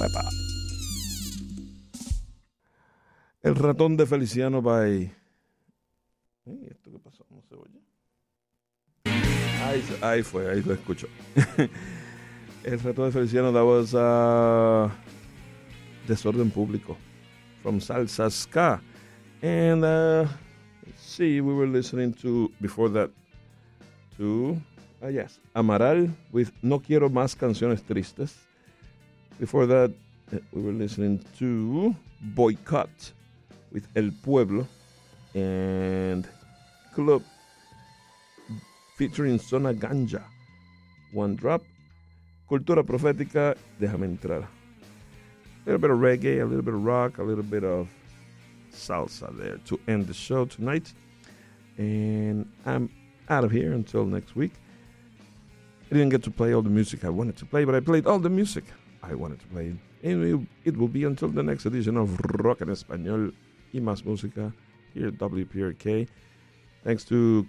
Uepa. El ratón de Feliciano by... ¿Esto qué pasó? ¿No se oye? Ahí fue, ahí lo escucho. El ratón de Feliciano, that was Desorden Público from Salsa Ska. And let's see, we were listening to, before that, to, yes, Amaral with No Quiero Más Canciones Tristes. Before that, we were listening to Boycott with El Pueblo and Club featuring Zona Ganja. One Drop, Cultura Profética, Déjame Entrar. A little bit of reggae, a little bit of rock, a little bit of salsa there to end the show tonight. And I'm out of here until next week. I didn't get to play all the music I wanted to play, but I played all the music I wanted to play. And it will be until the next edition of Rock en Español y Más Música here at WPRK. Thanks to